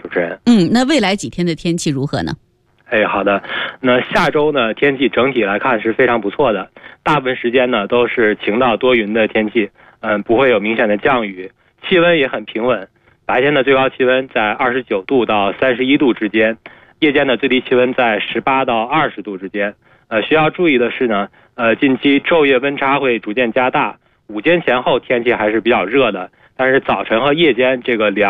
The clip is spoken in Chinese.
持人。 那未来几天的天气如何呢？ 好的。那下周呢，天气整体来看是非常不错的，大部分时间呢都是晴到多云的天气，不会有明显的降雨，气温也很平稳。白天的最高气温在29度到31度之间，夜间的最低气温在18到20度之间。需要注意的是呢，近期昼夜温差会逐渐加大，午间前后天气还是比较热的，但是早晨和夜间这个凉